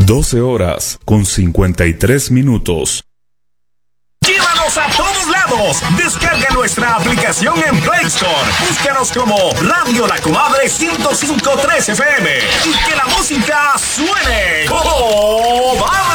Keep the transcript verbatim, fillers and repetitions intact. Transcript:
doce horas con cincuenta y tres minutos. ¡Llévanos a todos lados! Descarga nuestra aplicación en Play Store. Búscanos como Radio La Comadre ciento cinco punto tres F M y que la música suene. ¡Oh, vamos!